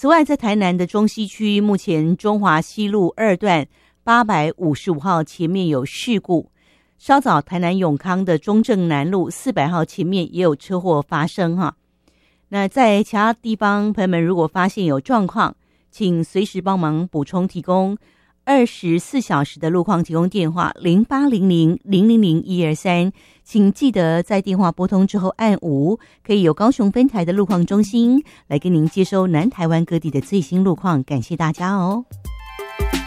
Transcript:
此外，在台南的中西区，目前中华西路2段855号前面有事故，稍早台南永康的中正南路400号前面也有车祸发生哈。那在其他地方，朋友们如果发现有状况，请随时帮忙补充提供24小时的路况提供电话0800-000-123，请记得在电话拨通之后按5，可以有高雄分台的路况中心来跟您接收南台湾各地的最新路况，感谢大家哦。